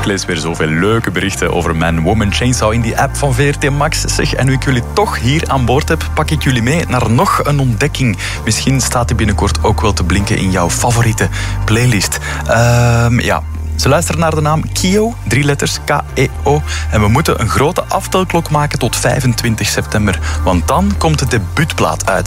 lees weer zoveel leuke berichten over Man, Woman, Chainsaw in die app van VRT Max. Zeg, en nu ik jullie toch hier aan boord heb, pak ik jullie mee naar nog een ontdekking. Misschien staat die binnenkort ook wel te blinken in jouw favoriete playlist. Ze luisteren naar de naam Keo, 3 letters, K-E-O. En we moeten een grote aftelklok maken tot 25 september. Want dan komt de debuutplaat uit.